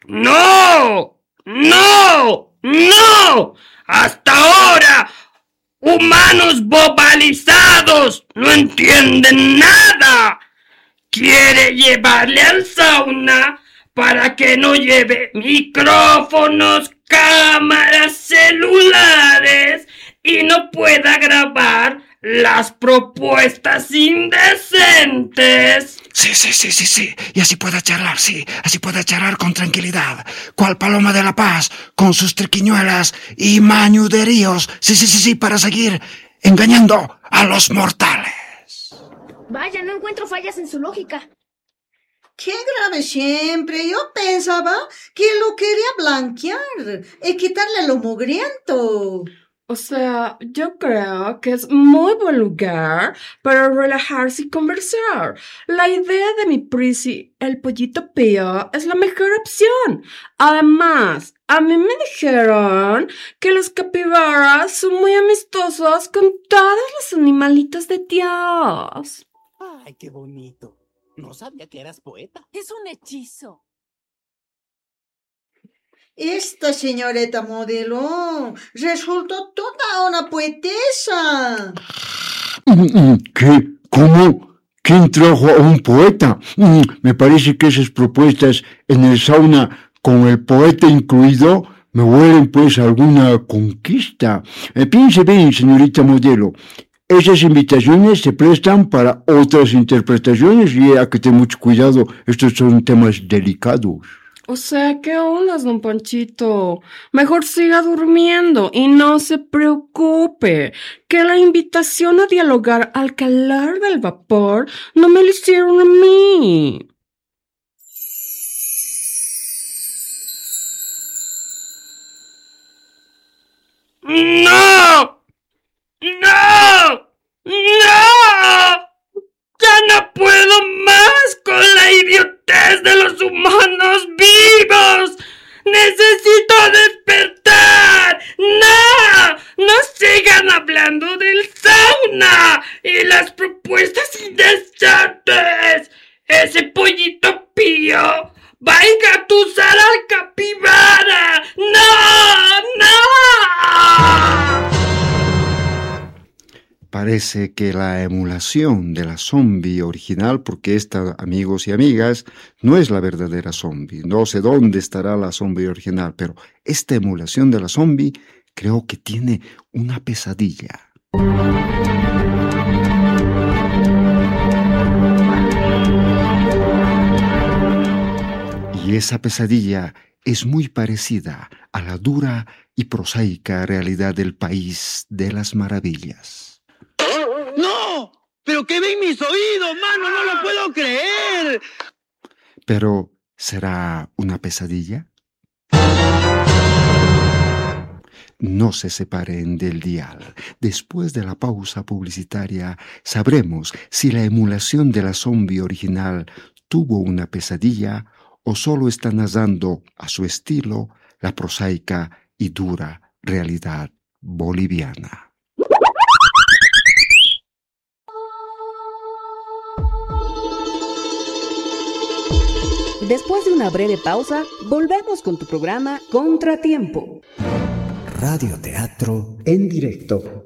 ¡No! ¡No! ¡No! ¡Hasta ahora! ¡Humanos bobalizados! ¡No entienden nada! Quiere llevarle al sauna para que no lleve micrófonos, cámaras, celulares y no pueda grabar las propuestas indecentes. Sí. Y así pueda charlar, sí. Así pueda charlar con tranquilidad. Cual paloma de la paz, con sus triquiñuelas y mañuderíos. Sí, para seguir engañando a los mortales. Vaya, no encuentro fallas en su lógica. ¡Qué grave siempre! Yo pensaba que lo quería blanquear y quitarle lo mugriento. O sea, yo creo que es muy buen lugar para relajarse y conversar. La idea de mi Prissy, el pollito pío, es la mejor opción. Además, a mí me dijeron que los capibaras son muy amistosos con todos los animalitos de Dios. ¡Ay, qué bonito! No sabía que eras poeta. Es un hechizo. Esta señorita modelo resultó toda una poetesa. ¿Qué? ¿Cómo? ¿Quién trajo a un poeta? Me parece que esas propuestas en el sauna con el poeta incluido me huelen pues a alguna conquista. Piense bien, señorita modelo. Esas invitaciones se prestan para otras interpretaciones y hay que tener mucho cuidado. Estos son temas delicados. O sea, ¿qué ondas, don Panchito? Mejor siga durmiendo y no se preocupe, que la invitación a dialogar al calor del vapor no me la hicieron a mí. ¡No! ¡No! ¡No! ¡Ya no puedo más con la idiotez de los humanos vivos! ¡Necesito despertar! ¡No! ¡No sigan hablando del sauna y las propuestas indecentes! ¡Ese pollito pío va a engatusar al capibara! ¡No! Parece que la emulación de la zombie original, porque esta, amigos y amigas, no es la verdadera zombie. No sé dónde estará la zombie original, pero esta emulación de la zombie creo que tiene una pesadilla. Y esa pesadilla es muy parecida a la dura y prosaica realidad del país de las maravillas. ¡No! ¿Pero qué ven mis oídos, mano? ¡No lo puedo creer! Pero, ¿será una pesadilla? No se separen del dial. Después de la pausa publicitaria, sabremos si la emulación de la zombie original tuvo una pesadilla o solo está narrando a su estilo la prosaica y dura realidad boliviana. Después de una breve pausa, volvemos con tu programa Contratiempo. Radioteatro en directo.